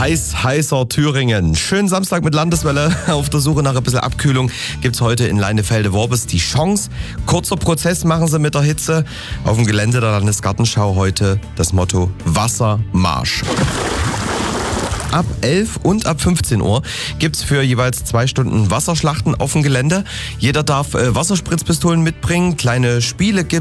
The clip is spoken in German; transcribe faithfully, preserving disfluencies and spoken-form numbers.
Heiß, heißer Thüringen. Schönen Samstag mit Landeswelle. Auf der Suche nach ein bisschen Abkühlung gibt's heute in Leinefelde-Worbis die Chance. Kurzer Prozess machen sie mit der Hitze. Auf dem Gelände der Landesgartenschau heute das Motto Wassermarsch. Ab elf und ab fünfzehn Uhr gibt's für jeweils zwei Stunden Wasserschlachten auf dem Gelände. Jeder darf äh, Wasserspritzpistolen mitbringen. Kleine Spiele gibt's.